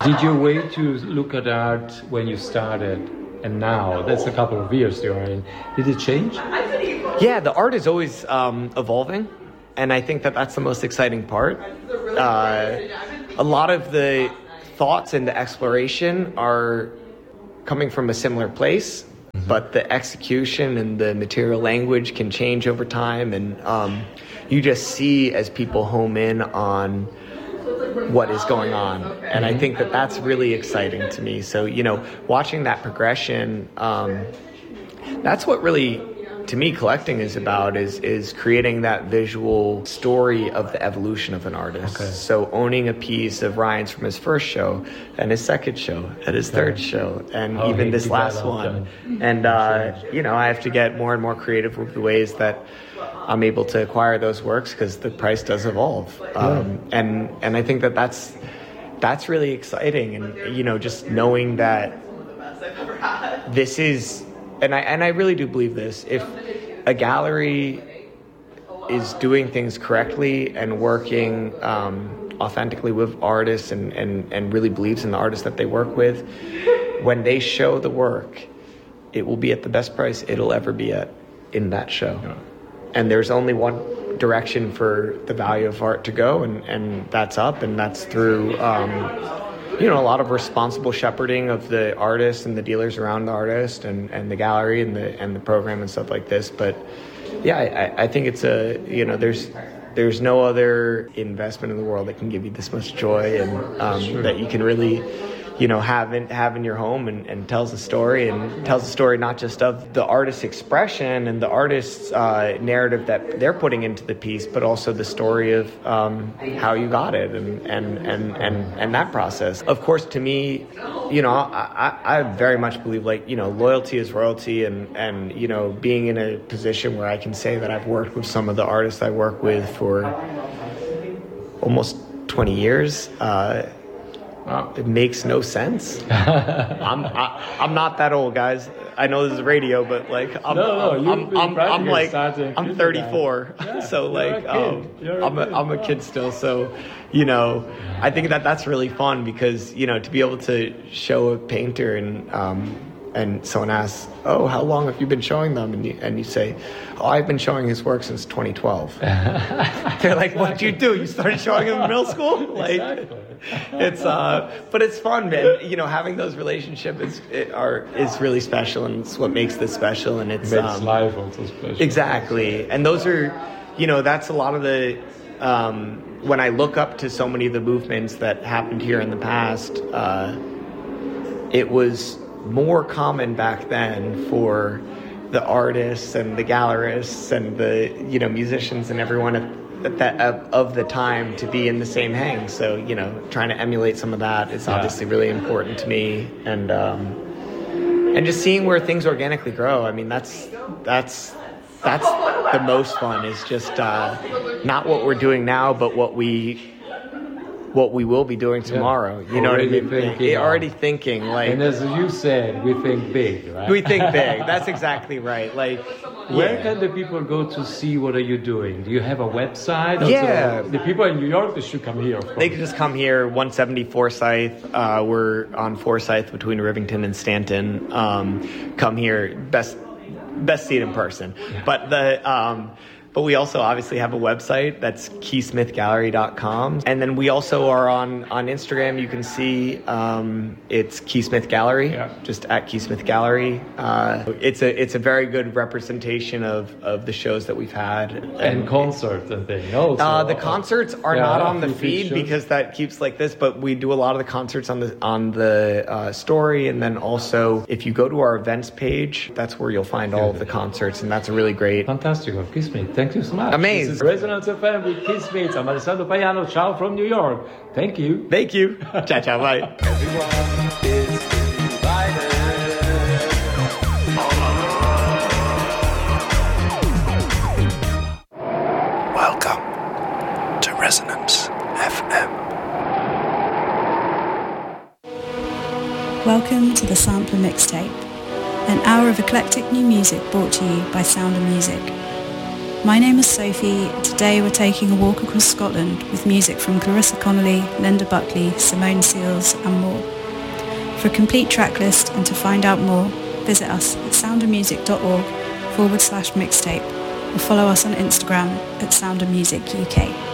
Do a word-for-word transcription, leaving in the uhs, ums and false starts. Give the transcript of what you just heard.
Did you wait to look at art when you started and now? That's a couple of years you're in. Did it change? Yeah, the art is always um, evolving, and I think that that's the most exciting part. Uh, a lot of the thoughts and the exploration are coming from a similar place, mm-hmm. but the execution and the material language can change over time, and um, you just see as people home in on what is going on. And I think that that's really exciting to me. So, you know, watching that progression, um, that's what really, to me, collecting is about, is is creating that visual story of the evolution of an artist. Okay. So owning a piece of Ryan's from his first show and his second show and his third show and oh, even this last one. And, uh, you know, I have to get more and more creative with the ways that I'm able to acquire those works because the price does evolve. Um, yeah. And and I think that that's, that's really exciting. And, you know, just knowing that this is... And I and I really do believe this. If a gallery is doing things correctly and working um, authentically with artists and, and, and really believes in the artists that they work with, when they show the work, it will be at the best price it'll ever be at in that show. Yeah. And there's only one direction for the value of art to go, and, and that's up, and that's through... Um, you know, a lot of responsible shepherding of the artist and the dealers around the artist and, and the gallery and the and the program and stuff like this. But yeah, I, I think it's a, you know, there's there's no other investment in the world that can give you this much joy and um, sure. that you can really, you know, have in, have in your home and, and tells a story and tells a story not just of the artist's expression and the artist's uh, narrative that they're putting into the piece, but also the story of um, how you got it and, and, and, and, and that process. Of course, to me, you know, I, I, I very much believe, like, you know, loyalty is royalty, and, and, you know, being in a position where I can say that I've worked with some of the artists I work with for almost twenty years, uh, Wow. It makes no sense. I'm I, I'm not that old, guys. I know this is radio, but like I'm no, no, I'm, I'm, I'm, I'm like I'm thirty-four, yeah, so like um, I'm a, I'm a kid still. So, you know, I think that that's really fun because, you know, to be able to show a painter and um, and someone asks, oh, how long have you been showing them? And you, and you say, oh, I've been showing his work since twenty twelve. They're like, what did you do? You started showing him in middle school? Like, exactly. It's, uh, but it's fun, man. You know, having those relationships is, it are, is really special, and it's what makes this special. And it's, it makes um, life also special. Exactly. And those are, you know, that's a lot of the, um, when I look up to so many of the movements that happened here in the past, uh, it was more common back then for the artists and the gallerists and the, you know, musicians and everyone at that of, of the time to be in the same hang. So, you know, trying to emulate some of that is obviously really important to me, and um, and just seeing where things organically grow. I mean, that's that's that's the most fun. Is just uh, not what we're doing now, but what we. what we will be doing tomorrow. Yeah. You know already what I mean? Thinking, already thinking like. And as you said, we think big, right? We think big. That's exactly right. Like, where yeah. can the people go to see what are you doing? Do you have a website? Yeah. Also, the people in New York, they should come here. Of course. They can just come here. one seventy Forsyth. Uh, we're on Forsyth between Rivington and Stanton. Um, come here. Best best seat in person. Yeah. But the. Um, But we also obviously have a website that's keysmith gallery dot com. And then we also are on, on Instagram. You can see um, it's Keysmith Gallery, yeah. just at Keysmith Gallery. Uh, it's a it's a very good representation of, of the shows that we've had. And, and concerts and things. Also. Uh, the concerts are yeah, not on the feed features. Because that keeps like this, but we do a lot of the concerts on the on the uh, story. And then also, if you go to our events page, that's where you'll find all of the concerts. And that's a really great... Fantastic. Keysmith. Thank you so much. Amazing. This is Resonance F M with Keysmith. I'm Alessandro Paiano. Ciao from New York. Thank you. Thank you. Ciao, ciao. Bye. Everyone is invited. Welcome to Resonance F M. Welcome to the Sampler Mixtape, an hour of eclectic new music brought to you by Sound of Music. My name is Sophie. Today we're taking a walk across Scotland with music from Clarissa Connolly, Linda Buckley, Simone Seals and more. For a complete track list and to find out more, visit us at soundamusic.org forward slash mixtape or follow us on Instagram at soundamusicuk.